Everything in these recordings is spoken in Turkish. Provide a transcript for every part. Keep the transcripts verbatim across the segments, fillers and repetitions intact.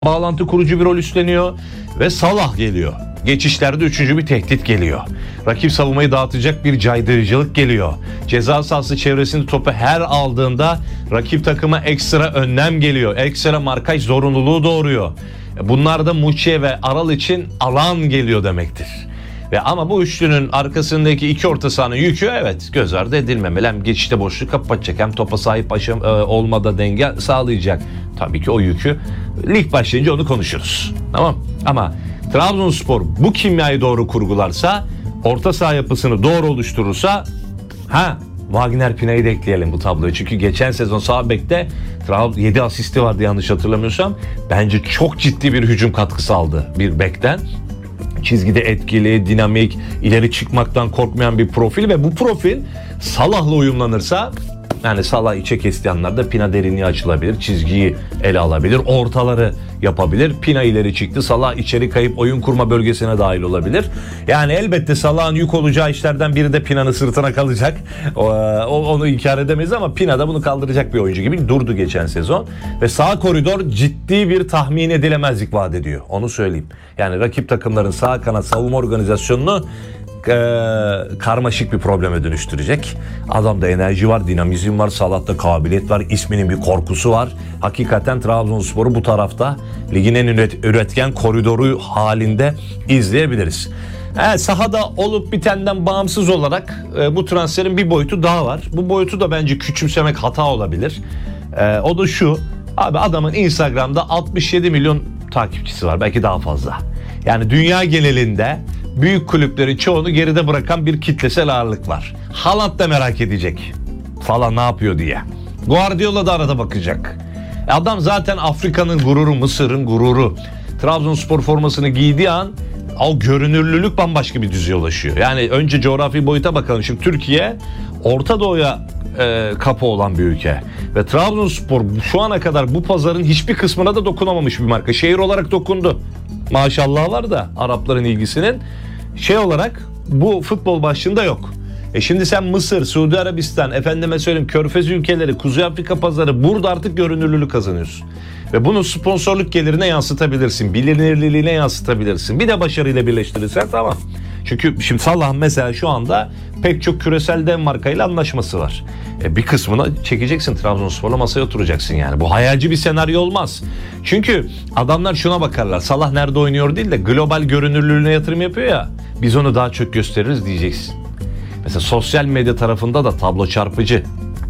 bağlantı kurucu bir rol üstleniyor ve Salah geliyor. Geçişlerde üçüncü bir tehdit geliyor. Rakip savunmayı dağıtacak bir caydırıcılık geliyor. Ceza sahası çevresinde topu her aldığında rakip takıma ekstra önlem geliyor. Ekstra markaj zorunluluğu doğuruyor. Bunlar da Muçiye ve Aral için alan geliyor demektir. Ve ama bu üçlünün arkasındaki iki orta sahanın yükü evet göz ardı edilmemeli. Hem geçişte boşluk kapatacak hem topa sahip aşam, e, olmada denge sağlayacak. Tabii ki o yükü lig başlayınca onu konuşuruz. Tamam ama Trabzonspor bu kimyayı doğru kurgularsa, orta saha yapısını doğru oluşturursa ha Wagner Pina'yı da ekleyelim bu tabloya. Çünkü geçen sezon sağ bekte yedi asisti vardı yanlış hatırlamıyorsam. Bence çok ciddi bir hücum katkısı aldı bir bekten. Çizgide etkili, dinamik, ileri çıkmaktan korkmayan bir profil ve bu profil Salah'la uyumlanırsa, yani Salah içe kestiği anlarda Pina derinliği açılabilir, çizgiyi ele alabilir, ortaları yapabilir. Pina ileri çıktı, Salah içeri kayıp oyun kurma bölgesine dahil olabilir. Yani elbette Salah'ın yük olacağı işlerden biri de Pina'nın sırtına kalacak. O, onu inkar edemeyiz ama Pina da bunu kaldıracak bir oyuncu gibi durdu geçen sezon. Ve sağ koridor ciddi bir tahmin edilemezlik vaat ediyor. Onu söyleyeyim. Yani rakip takımların sağ kanat savunma organizasyonunu Ee, karmaşık bir probleme dönüştürecek. Adamda enerji var, dinamizm var, Salah'ta kabiliyet var, isminin bir korkusu var. Hakikaten Trabzonspor'u bu tarafta ligin en üret- üretken koridoru halinde izleyebiliriz. Evet, sahada olup bitenden bağımsız olarak e, bu transferin bir boyutu daha var. Bu boyutu da bence küçümsemek hata olabilir. E, o da şu, abi adamın Instagram'da altmış yedi milyon takipçisi var, belki daha fazla. Yani dünya genelinde büyük kulüplerin çoğunu geride bırakan bir kitlesel ağırlık var. Haaland da merak edecek falan ne yapıyor diye. Guardiola da arada bakacak. Adam zaten Afrika'nın gururu, Mısır'ın gururu. Trabzonspor formasını giydiği an o görünürlülük bambaşka bir düzeye ulaşıyor. Yani önce coğrafi boyuta bakalım. Şimdi Türkiye Orta Doğu'ya e, kapı olan bir ülke. Ve Trabzonspor şu ana kadar bu pazarın hiçbir kısmına da dokunamamış bir marka. Şehir olarak dokundu. Maşallah var da Arapların ilgisinin şey olarak bu futbol başlığında yok. E şimdi sen Mısır, Suudi Arabistan, efendime söyleyeyim Körfez ülkeleri, Kuzey Afrika pazarı, burada artık görünürlülük kazanıyorsun. Ve bunu sponsorluk gelirine yansıtabilirsin, bilinirliğine yansıtabilirsin. Bir de başarıyla birleştirirsen tamam. Çünkü şimdi Salah mesela şu anda pek çok küresel dev markayla anlaşması var. E bir kısmını çekeceksin, Trabzonspor'la masaya oturacaksın yani. Bu hayalci bir senaryo olmaz. Çünkü adamlar şuna bakarlar. Salah nerede oynuyor değil de global görünürlüğüne yatırım yapıyor ya. Biz onu daha çok gösteririz diyeceksin. Mesela sosyal medya tarafında da tablo çarpıcı.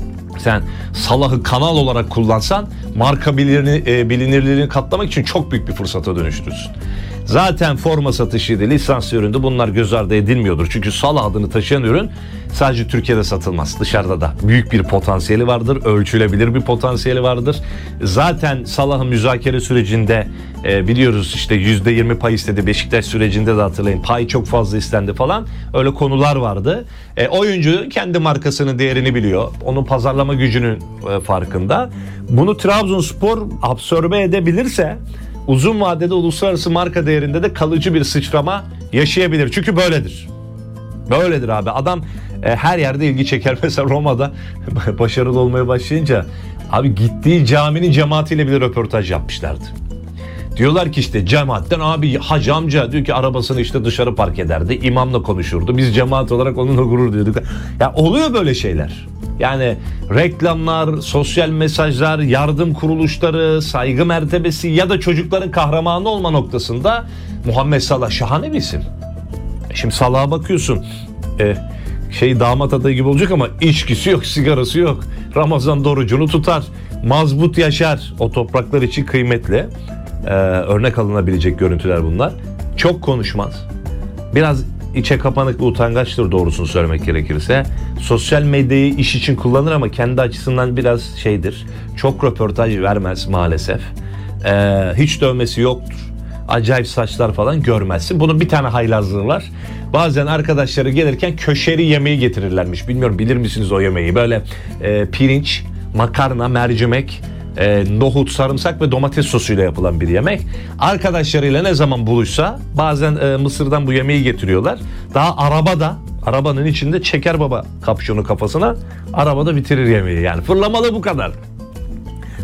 Sen Salah'ı kanal olarak kullansan marka bilinirliğini, e, bilinirliğini katlamak için çok büyük bir fırsata dönüştürürsün. Zaten forma satışıydı, lisans üründü, bunlar göz ardı edilmiyordur. Çünkü Salah adını taşıyan ürün sadece Türkiye'de satılmaz. Dışarıda da büyük bir potansiyeli vardır, ölçülebilir bir potansiyeli vardır. Zaten Salah'ın müzakere sürecinde e, biliyoruz işte yüzde yirmi pay istedi. Beşiktaş sürecinde de hatırlayın pay çok fazla istendi falan. Öyle konular vardı. E, oyuncu kendi markasının değerini biliyor. Onun pazarlama gücünün e, farkında. Bunu Trabzonspor absorbe edebilirse uzun vadede uluslararası marka değerinde de kalıcı bir sıçrama yaşayabilir. Çünkü böyledir. Böyledir abi. Adam e, her yerde ilgi çeker. Mesela Roma'da başarılı olmaya başlayınca abi gittiği caminin cemaatiyle bile röportaj yapmışlardı. Diyorlar ki işte cemaatten abi hacı amca diyor ki arabasını işte dışarı park ederdi. İmamla konuşurdu. Biz cemaat olarak onunla gurur duyuyorduk. Ya oluyor böyle şeyler. Yani reklamlar, sosyal mesajlar, yardım kuruluşları, saygı mertebesi ya da çocukların kahramanı olma noktasında Muhammed Salah şahane bir isim. Şimdi Salah'a bakıyorsun. E, şey damat adayı gibi olacak ama içkisi yok, sigarası yok. Ramazan orucunu tutar. Mazbut yaşar. O topraklar için kıymetli. Ee, örnek alınabilecek görüntüler bunlar. Çok konuşmaz. Biraz içe kapanık ve utangaçtır doğrusunu söylemek gerekirse. Sosyal medyayı iş için kullanır ama kendi açısından biraz şeydir. Çok röportaj vermez maalesef. Ee, hiç dövmesi yoktur. Acayip saçlar falan görmezsin. Bunun bir tane haylazlığı var. Bazen arkadaşları gelirken köşeri yemeği getirirlermiş. Bilmiyorum bilir misiniz o yemeği? Böyle e, pirinç, makarna, mercimek, E, nohut, sarımsak ve domates sosuyla yapılan bir yemek. Arkadaşlarıyla ne zaman buluşsa bazen e, Mısır'dan bu yemeği getiriyorlar. Daha arabada, arabanın içinde çeker baba kapşonu kafasına, arabada bitirir yemeği. Yani fırlamalı bu kadar.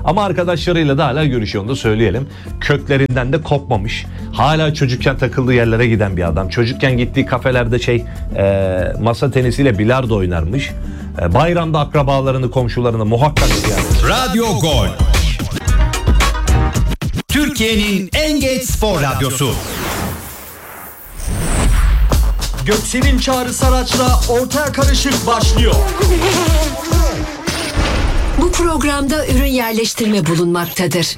Ama arkadaşlarıyla da hala görüşüyor, onu da söyleyelim. Köklerinden de kopmamış. Hala çocukken takıldığı yerlere giden bir adam. Çocukken gittiği kafelerde şey e, masa tenisiyle bilardo oynarmış. E, bayramda akrabalarını, komşularını muhakkak ziyaret. Radyo Gol. Türkiye'nin en geç spor radyosu. Göksel'in Çağrı Saraç'la Ortaya Karışık başlıyor. Bu programda ürün yerleştirme bulunmaktadır.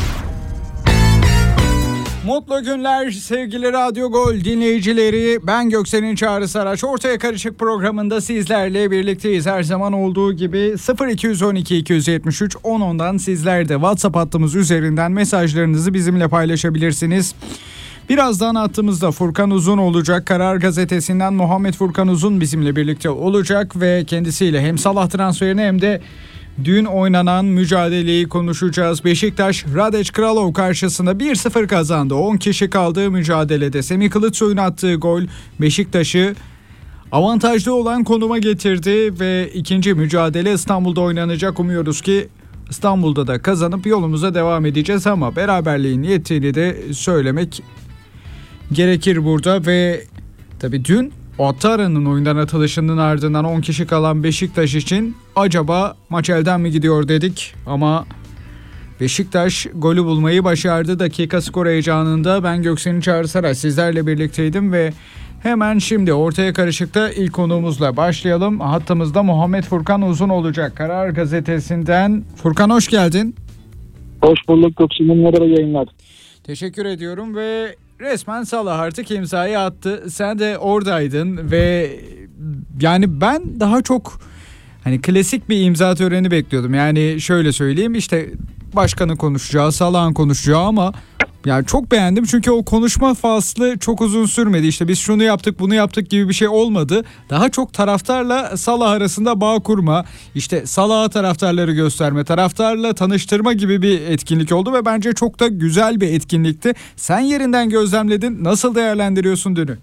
Mutlu günler sevgili Radyo Gol dinleyicileri. Ben Göksel'in Çağrı Saraç. Ortaya Karışık programında sizlerle birlikteyiz. Her zaman olduğu gibi sıfır iki on iki iki yetmiş üç on ondan sizler de WhatsApp hattımız üzerinden mesajlarınızı bizimle paylaşabilirsiniz. Birazdan hattımızda Furkan Uzun olacak. Karar Gazetesi'nden Muhammed Furkan Uzun bizimle birlikte olacak ve kendisiyle hem Salah transferini hem de dün oynanan mücadeleyi konuşacağız. Beşiktaş Radec Kralov karşısında bir sıfır kazandı. on kişi kaldığı mücadelede Semih Kılıçsoy'un attığı gol Beşiktaş'ı avantajlı olan konuma getirdi ve ikinci mücadele İstanbul'da oynanacak. Umuyoruz ki İstanbul'da da kazanıp yolumuza devam edeceğiz ama beraberliğin yettiğini de söylemek gerekir burada ve tabii dün Ouattara'nın oyundan atılışının ardından on kişi kalan Beşiktaş için acaba maç elden mi gidiyor dedik ama Beşiktaş golü bulmayı başardı. Dakika skor heyecanında ben Göksel'in Çağrı Saraç sizlerle birlikteydim ve hemen şimdi Ortaya Karışık'ta ilk konuğumuzla başlayalım. Hattımızda Muhammed Furkan Uzun olacak. Karar Gazetesi'nden. Furkan hoş geldin. Hoş bulduk Göksel'in, merhaba, yayınlar. Teşekkür ediyorum ve resmen Salah artık imzayı attı. Sen de oradaydın ve yani ben daha çok hani klasik bir imza töreni bekliyordum. Yani şöyle söyleyeyim, işte başkanın konuşacağı, Salah'ın konuşacağı ama yani çok beğendim çünkü o konuşma faslı çok uzun sürmedi. İşte biz şunu yaptık, bunu yaptık gibi bir şey olmadı. Daha çok taraftarla Salah arasında bağ kurma, işte Salah'a taraftarları gösterme, taraftarla tanıştırma gibi bir etkinlik oldu ve bence çok da güzel bir etkinlikti. Sen yerinden gözlemledin. Nasıl değerlendiriyorsun dünü?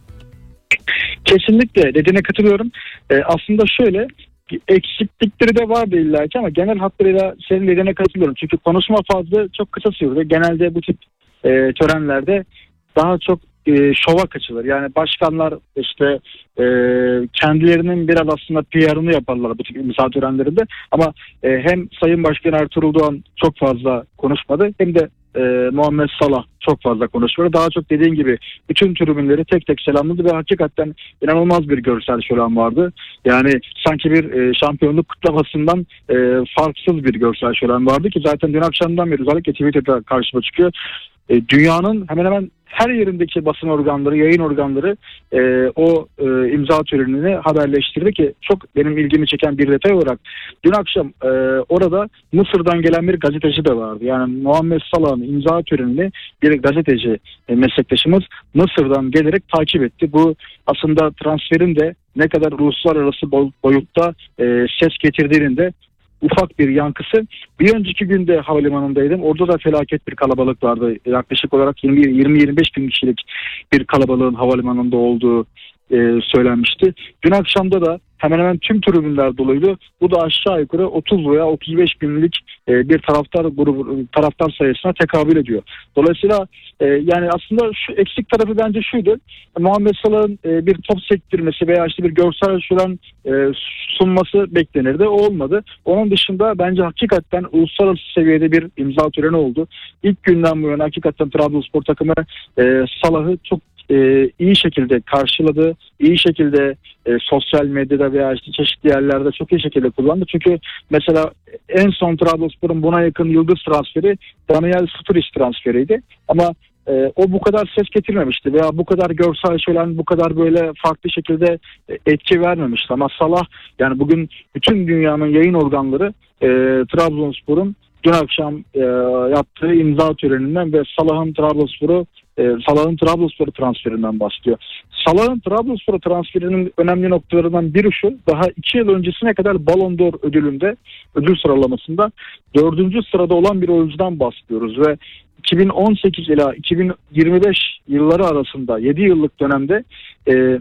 Kesinlikle dediğine katılıyorum. Ee, aslında şöyle, eksiklikleri de vardı illaki ama genel hatlarıyla senin dediğine katılıyorum. Çünkü konuşma fazla çok kısa sürdü. Genelde bu tip e, törenlerde daha çok e, şova kaçılır. Yani başkanlar işte e, kendilerinin biraz aslında P R'ını yaparlar bu tip imza törenlerinde. Ama e, hem Sayın Başkan Ertuğrul Doğan çok fazla konuşmadı hem de e, Muhammed Salah çok fazla konuşmadı. Daha çok dediğin gibi bütün tribünleri tek tek selamladı ve hakikaten inanılmaz bir görsel şölen vardı. Yani sanki bir e, şampiyonluk kutlamasından e, farksız bir görsel şölen vardı ki zaten dün akşamdan beri özellikle Twitter'da karşıma çıkıyor. E, dünyanın hemen hemen her yerindeki basın organları, yayın organları e, o e, imza törenini haberleştirdi ki çok benim ilgimi çeken bir detay olarak dün akşam e, orada Mısır'dan gelen bir gazeteci de vardı. Yani Muhammed Salah'ın imza törenini bir gazeteci e, meslektaşımız Mısır'dan gelerek takip etti. Bu aslında transferin de ne kadar uluslararası boyutta e, ses getirdiğinin de ufak bir yankısı. Bir önceki günde havalimanındaydım. Orada da felaket bir kalabalık vardı. Yaklaşık olarak yirmi yirmi beş bin kişilik bir kalabalığın havalimanında olduğu e, söylenmişti. Dün akşamda da hemen hemen tüm tribünler doluydu. Bu da aşağı yukarı otuz veya otuz beş binlik e, bir taraftar grubu, taraftar sayısına tekabül ediyor. Dolayısıyla e, yani aslında şu eksik tarafı bence şuydu. Muhammed Salah'ın e, bir top sektirmesi veya işte bir görsel şölen e, sunması beklenirdi. O olmadı. Onun dışında bence hakikaten uluslararası seviyede bir imza töreni oldu. İlk günden bu yana hakikaten Trabzonspor takımı e, Salah'ı çok e, iyi şekilde karşıladı. İyi şekilde e, sosyal medyada veya işte çeşitli yerlerde çok iyi şekilde kullandı. Çünkü mesela en son Trabzonspor'un buna yakın yıldız transferi Daniel Sturridge transferiydi. Ama e, o bu kadar ses getirmemişti veya bu kadar görsel şölen, bu kadar böyle farklı şekilde e, etki vermemişti. Ama Salah, yani bugün bütün dünyanın yayın organları e, Trabzonspor'un dün akşam e, yaptığı imza töreninden ve Salah'ın Trabzonspor'u e, Salah'ın Trabzonspor transferinden bahsediyor. Salah'ın Trabzonspor transferinin önemli noktalarından biri şu: daha iki yıl öncesine kadar Ballon d'Or ödülünde, ödül sıralamasında dördüncü sırada olan bir oyuncudan bahsediyoruz ve iki bin on sekiz ila iki bin yirmi beş yılları arasında yedi yıllık dönemde e,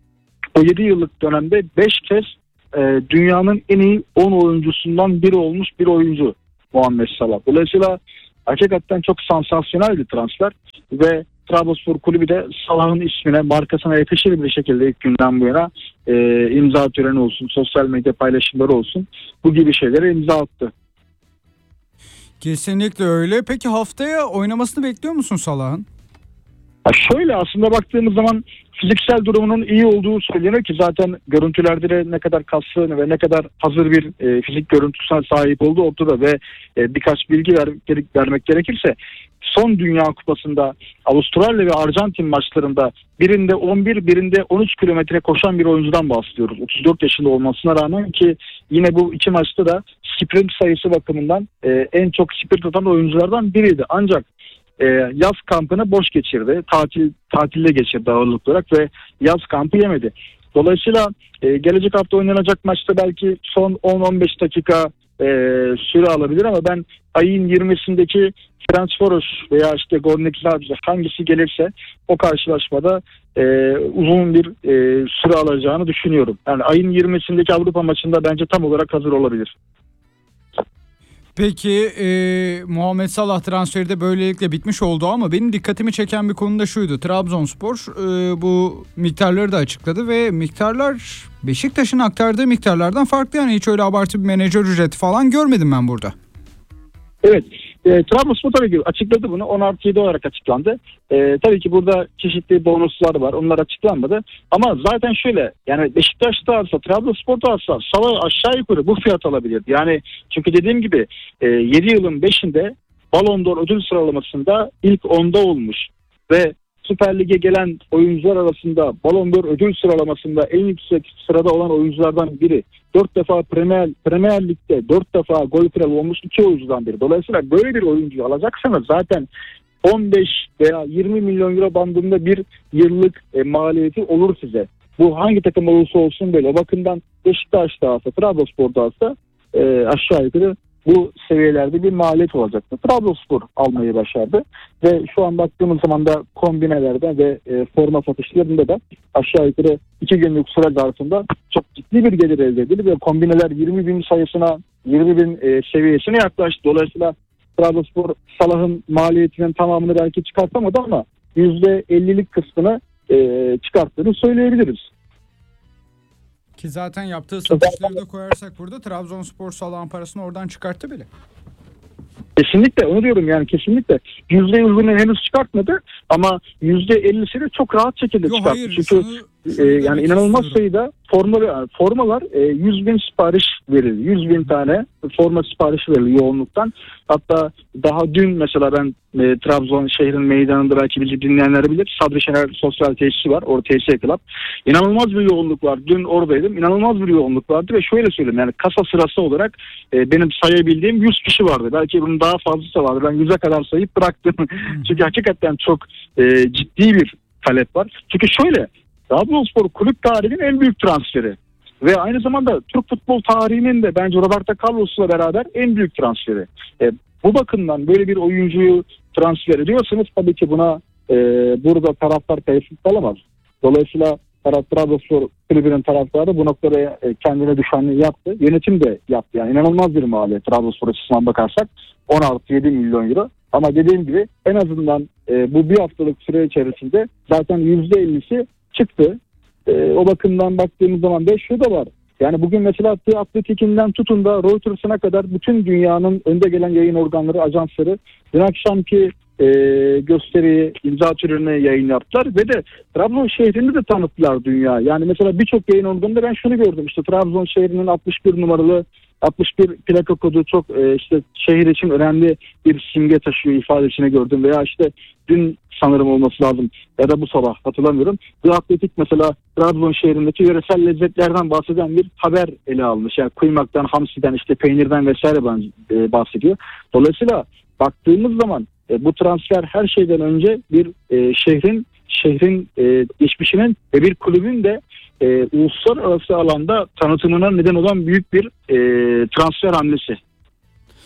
o yedi yıllık dönemde beş kez e, dünyanın en iyi on oyuncusundan biri olmuş bir oyuncu. Muhammed Salah. Dolayısıyla hakikaten çok sansasyonel bir transfer ve Trabzonspor Kulübü de Salah'ın ismine, markasına yakışır bir şekilde ilk günden bu yana e, imza töreni olsun, sosyal medya paylaşımları olsun, bu gibi şeylere imza attı. Kesinlikle öyle. Peki haftaya oynamasını bekliyor musun Salah'ın? Ya şöyle, aslında baktığımız zaman fiziksel durumunun iyi olduğu söyleniyor ki zaten görüntülerde de ne kadar kaslı ve ne kadar hazır bir e, fizik görüntüsüne sahip olduğu ortada ve e, birkaç bilgi ver, vermek gerekirse son Dünya Kupası'nda Avustralya ve Arjantin maçlarında birinde on bir, birinde on üç kilometre koşan bir oyuncudan bahsediyoruz. otuz dört yaşında olmasına rağmen ki yine bu iki maçta da sprint sayısı bakımından e, en çok sprint atan oyunculardan biriydi. Ancak e, yaz kampını boş geçirdi. Tatil tatilde geçirdi ağırlıklı olarak ve yaz kampı yemedi. Dolayısıyla e, gelecek hafta oynanacak maçta belki son on on beş dakika e, süre alabilir ama ben ayın yirmisindeki Ferencvaros veya işte Gornik Zagreb hangisi gelirse o karşılaşmada e, uzun bir e, süre alacağını düşünüyorum. Yani ayın yirmisindeki Avrupa maçında bence tam olarak hazır olabilir. Peki e, Muhammed Salah transferi de böylelikle bitmiş oldu ama benim dikkatimi çeken bir konu da şuydu. Trabzonspor e, bu miktarları da açıkladı ve miktarlar Beşiktaş'ın aktardığı miktarlardan farklı. Yani hiç öyle abartı bir menajer ücreti falan görmedim ben burada. Evet. E, Trabzonspor tabii ki açıkladı bunu. on artı yedi olarak açıklandı. E, tabii ki burada çeşitli bonuslar var. Onlar açıklanmadı. Ama zaten şöyle, yani Beşiktaş'ta alsa, Trabzonspor'da alsa Salah aşağı yukarı bu fiyat alabilir. Yani çünkü dediğim gibi e, yedi yılın beşinde Ballon d'Or ödül sıralamasında ilk onda olmuş ve Süper Lig'e gelen oyuncular arasında Ballon d'Or ödül sıralamasında en yüksek sırada olan oyunculardan biri. Dört defa Premier, Premier Lig'de dört defa gol kralı olmuş iki oyuncudan biri. Dolayısıyla böyle bir oyuncuyu alacaksanız zaten on beş veya yirmi milyon euro bandında bir yıllık e, maliyeti olur size. Bu hangi takım olursa olsun böyle. O bakımdan Beşiktaş'ta alsa, Trabzonspor'da alsa e, aşağı yukarı bu seviyelerde bir maliyet olacaktı. Trabzonspor almayı başardı ve şu an baktığımız zaman da kombinelerde ve e, forma satışlarında da aşağı yukarı iki günlük süre zarfında çok ciddi bir gelir elde edildi ve kombineler yirmi bin sayısına, yirmi bin e, seviyesine yaklaştı. Dolayısıyla Trabzonspor Salah'ın maliyetinin tamamını belki çıkartamadı ama yüzde ellilik kısmını e, çıkarttığını söyleyebiliriz. Ki zaten yaptığı satışları da koyarsak burada Trabzonspor Salah'ın parasını oradan çıkarttı bile. Kesinlikle onu diyorum, yani kesinlikle yüzde yüzünü henüz çıkartmadı ama yüzde ellisini çok rahat şekilde Yo, çıkarttı. hayır, Çünkü şunu, şunu e, yani inanılmaz istiyorum. sayıda forma, formalar e, yüz bin sipariş verildi. yüz bin tane forma siparişi verildi yoğunluktan. Hatta daha dün mesela ben e, Trabzon şehrin meydanında, belki bizi dinleyenler bilir, Sadri Şener sosyal tesisi var. Orada tesis club. İnanılmaz bir yoğunluk var. Dün oradaydım. İnanılmaz bir yoğunluk vardı ve şöyle söyleyeyim, yani kasa sırası olarak e, benim sayabildiğim yüz kişi vardı. Belki bunun daha fazlası da vardı. Ben yüze kadar sayıp bıraktım. Çünkü hakikaten çok e, ciddi bir talep var. Çünkü şöyle, Trabzonspor kulüp tarihinin en büyük transferi ve aynı zamanda Türk futbol tarihinin de bence Roberto Carlos'la beraber en büyük transferi. E, bu bakımdan böyle bir oyuncuyu transfer ediyorsanız tabii ki buna e, burada taraftar teessüf alamaz. Dolayısıyla Trabzonspor kulübünün taraftarı bu noktada e, kendine düşeni yaptı. Yönetim de yaptı. Yani inanılmaz bir maliyet Trabzonspor açısından bakarsak on altı yedi milyon euro. Ama dediğim gibi en azından e, bu bir haftalık süre içerisinde zaten yüzde ellisi çıktı. E, o bakımdan baktığımız zaman da şu da var. Yani bugün mesela Atletik'inden tutun da Reuters'ına kadar bütün dünyanın önde gelen yayın organları, ajansları dün akşamki e, gösteriyi, imza törenine yayın yaptılar ve de Trabzon şehrini de tanıttılar dünya. Yani mesela birçok yayın organında ben şunu gördüm, işte Trabzon şehrinin altmış bir numaralı altmış bir plaka kodu çok e, işte şehir için önemli bir simge taşıyor ifadesini gördüm veya işte dün sanırım olması lazım ya da bu sabah hatırlamıyorum. The Athletic mesela Trabzon şehrindeki yöresel lezzetlerden bahseden bir haber ele almış. Yani kuymaktan, hamsiden, işte peynirden vesaire bahsediyor. Dolayısıyla baktığımız zaman e, bu transfer her şeyden önce bir e, şehrin şehrin e, geçmişinin ve bir kulübün de e, uluslararası alanda tanıtımına neden olan büyük bir e, transfer hamlesi.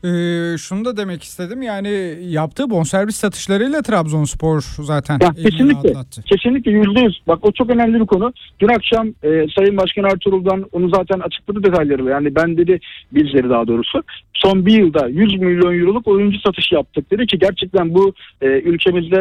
Ee, şunu da demek istedim, yani yaptığı bonservis satışlarıyla Trabzonspor zaten Ya, elini kesinlikle. rahatlattı. Kesinlikle yüzde yüz. Bak o çok önemli bir konu. Dün akşam e, Sayın Başkan Ertuğrul'dan onu zaten açıkladı detayları. Yani ben dedi, bizleri daha doğrusu son bir yılda yüz milyon euroluk oyuncu satışı yaptık dedi ki gerçekten bu e, ülkemizde